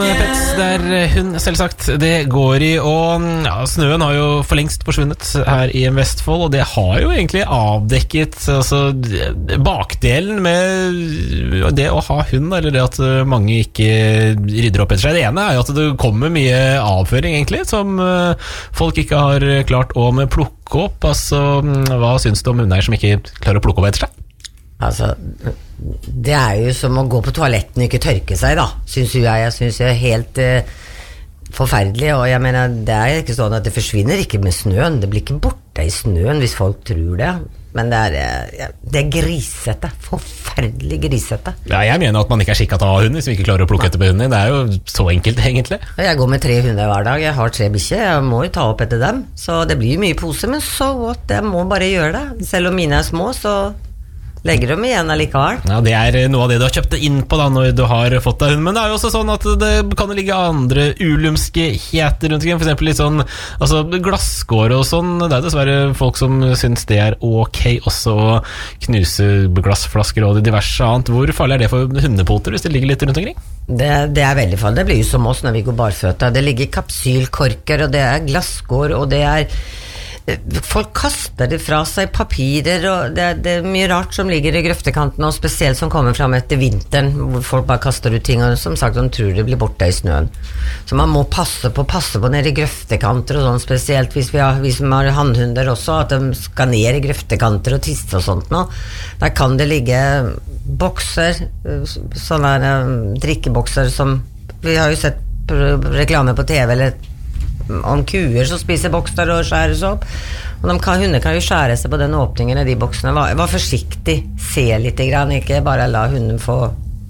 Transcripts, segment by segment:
pets der hun selvsagt det går i, og ja, snøen har jo for lengst forsvunnet her i Vestfold, og det har jo egentlig avdekket altså, bakdelen med det å ha hund, eller det at mange ikke rydder opp etter seg. Det ene er jo at det kommer mye avføring egentlig, som folk ikke har klart å plukke opp. Altså, hva synes du om hundeier som ikke klarer å plukke opp etter seg? Altså, det er jo som å gå på toaletten og ikke tørke seg da, synes jeg. Jeg synes det er helt forferdelig, og jeg mener, det er ikke sånn at det forsvinner ikke med snøen, det blir ikke borte i snøen hvis folk tror det, men det er grisete, forferdelig grisete. Ja, jeg mener at man ikke er skikket til å ha hund hvis vi ikke klarer å plukke etter på hunden. Det er jo så enkelt egentlig. Jeg går med 3 hunder hver dag, jeg har 3 bikkjer, jeg må jo ta opp etter dem, så det blir jo mye pose, men så what, jeg må bare gjøre det. Selv om mine er små, så legger dem igjen allikevel. Ja, det er noe av det du har kjøpt inn på da når du har fått deg hund, men det er jo også sånn at det kan ligge andre ulumske heter rundt omkring, for eksempel litt sånn altså glasskår og sånn. Det er dessverre folk som synes det er ok også å knuse glassflasker og diverse annet. Hvor farlig er det for hundepoter hvis det ligger litt rundt omkring? Det er veldig farlig. Det blir jo som oss når vi går barføtter. Det ligger kapsylkorker, og det er glasskår, og det er folk kaster det fra seg, papirer, og det er mye rart som ligger i grøftekanten, og spesielt som kommer frem etter vinteren, hvor folk bare kaster ut ting, og som sagt, de tror det blir borte i snøen. Så man må passe på nede i grøftekanter og sånn, spesielt hvis vi som har handhunder også, at de skal ned i grøftekanter og tisse og sånt nå. Der kan det ligge bokser, sånne drikkebokser som, vi har jo sett reklame på TV, eller om kuer som spiser bokser og skjæres opp, og hunder kan jo skjære seg på den åpningen i de boksene. Var forsiktig, se litt grann, ikke bare la hunden få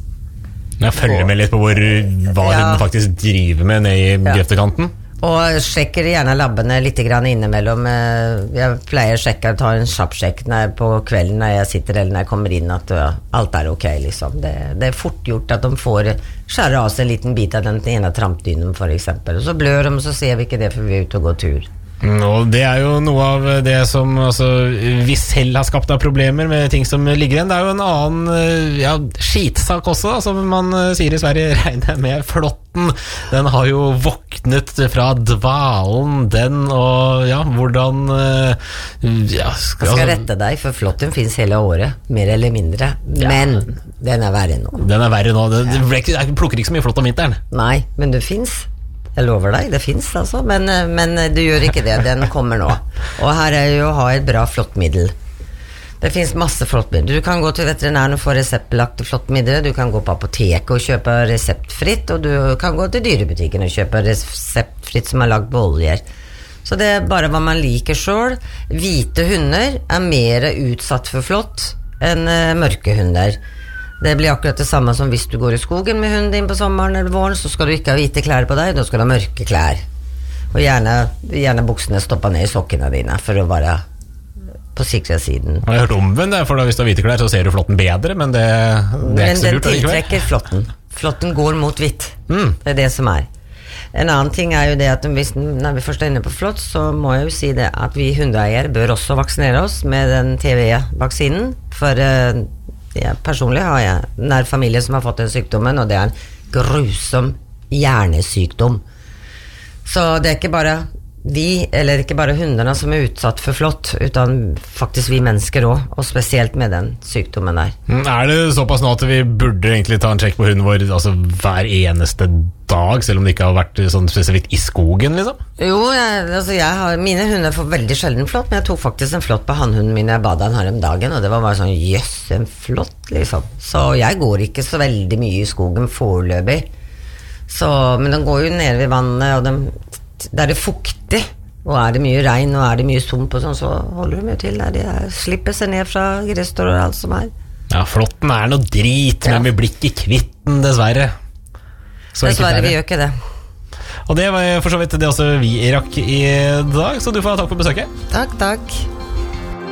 følge med litt på hva hunden faktisk driver med ned i grøftekanten. Og sjekker gjerne labbene litt grann innimellom. Jeg pleier å sjekke, ta en kjappsjekk på kvelden når jeg sitter eller når jeg kommer inn, at alt er ok liksom. Det er fort gjort at de får skjære av seg en liten bit av den ene trampdynen for eksempel, og så blør de, så ser vi ikke det før vi er ute og går tur. Og det er jo noe av det som altså, vi selv har skapt av problemer med ting som ligger igjen. Det er jo en annen skitsak også da, som man sier i Sverige, regner med flåtten. Den har jo våknet fra dvalen, den, og hvordan jeg skal rette deg, for flåtten finnes hele året, mer eller mindre, men den er verre nå. Den er verre nå, jeg plukker ikke så mye flått om vinteren. Nei, men det finnes. Jeg lover deg, det finnes altså, men du gjør ikke det, den kommer nå. Og her er jo å ha et bra flåttmiddel. Det finnes masse flåttmiddel. Du kan gå til veterinæren og få reseptbelagte flåttmidler, du kan gå på apoteket og kjøpe reseptfritt, og du kan gå til dyrebutikken og kjøpe reseptfritt som er lagt på oljer. Så det er bare hva man liker selv. Hvite hunder er mer utsatt for flått enn mørke hunder. Det blir akkurat det samme som hvis du går i skogen med hunden din på sommeren eller våren, så skal du ikke ha hvite klær på deg, da skal du ha mørke klær. Og gjerne buksene stoppet ned i sokkene dine, for å være på sikre siden. Jeg har hørt omvendt, for da hvis du har hvite klær, så ser du flåtten bedre, men det er ikke så lurt. Men den tiltrekker flåtten. Flåtten går mot hvitt. Det er det som er. En annen ting er jo det at når vi først er inne på flått, så må jeg jo si det at vi hundeeier bør også vaksinere oss med den TV-vaksinen, for personlig har jeg nær familie som har fått den sykdommen, og det er en grusom hjernesykdom. Så det er ikke bare vi, eller ikke bare hundene som er utsatt for flått, utan faktisk vi mennesker også, og spesielt med den sykdommen der. Er det såpass nå at vi burde egentlig ta en sjekk på hunden vår altså hver eneste dag, selv om det ikke har vært sånn spesifikt i skogen, liksom? Jo, mine hunder får veldig sjelden flått, men jeg tok faktisk en flått på hannhunden min jeg badet den her om dagen, og det var bare sånn, jøss, en flått, liksom. Så jeg går ikke så veldig mye i skogen foreløpig, men de går jo nede ved vannet, og der det er fuktig, og er det mye regn, og er det mye sump og sånn, så holder de jo til der de slipper seg ned fra gresstår og alt som er. Ja, flåtten er noe drit, men vi blir ikke kvitt den, dessverre. Dessverre, vi gjør ikke det. Og det var for så vidt det også vi rakk i dag, så du får takk for besøket. Takk.